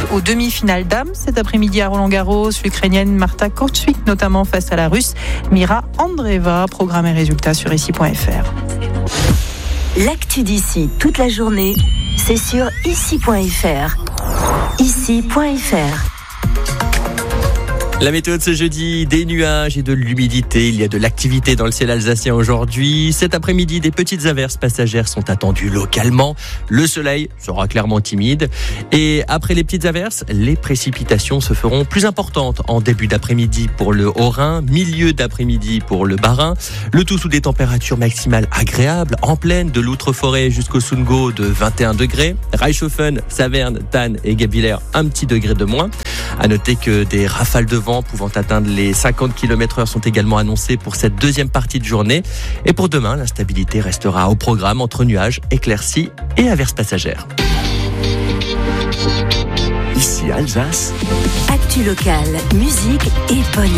aux demi-finales dames. Cet après-midi à Roland-Garros, l'Ukrainienne Marta Kostyuk notamment face à la Russe Mira Andreeva. Programme et résultats sur ici.fr. L'actu d'ici toute la journée, c'est sur ici.fr. Ici.fr. La météo de ce jeudi, des nuages et de l'humidité. Il y a de l'activité dans le ciel alsacien aujourd'hui. Cet après-midi, des petites averses passagères sont attendues localement. Le soleil sera clairement timide. Et après les petites averses, les précipitations se feront plus importantes en début d'après-midi pour le Haut-Rhin, milieu d'après-midi pour le Bas-Rhin. Le tout sous des températures maximales agréables, en plaine, de l'Outre-Forêt jusqu'au Sundgau de 21 degrés. Reichshofen, Saverne, Thann et Guebwiller, un petit degré de moins. À noter que des rafales de vent pouvant atteindre les 50 km/h sont également annoncées pour cette deuxième partie de journée. Et pour demain, l'instabilité restera au programme entre nuages, éclaircies et averses passagères. Ici Alsace. Actu locale, musique et politique.